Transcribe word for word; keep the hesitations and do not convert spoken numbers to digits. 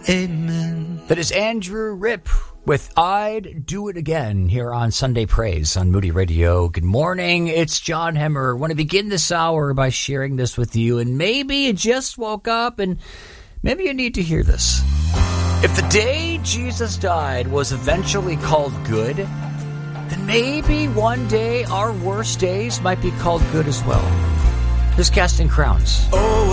Amen. That is Andrew Ripp with I'd Do It Again here on Sunday Praise on Moody Radio. Good morning. It's John Hemmer. I want to begin this hour by sharing this with you. And maybe you just woke up and maybe you need to hear this. If the day Jesus died was eventually called good, then maybe one day our worst days might be called good as well. Here's Casting Crowns. Oh,